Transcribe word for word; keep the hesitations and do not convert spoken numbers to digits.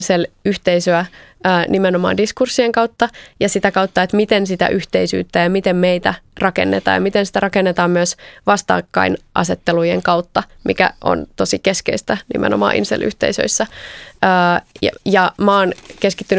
Incel-yhteisöä ää, nimenomaan diskurssien kautta ja sitä kautta, että miten sitä yhteisyyttä ja miten meitä rakennetaan ja miten sitä rakennetaan myös vastakkainasettelujen kautta, mikä on tosi keskeistä nimenomaan Incel-yhteisöissä. Ää, ja, ja mä oon keskittynyt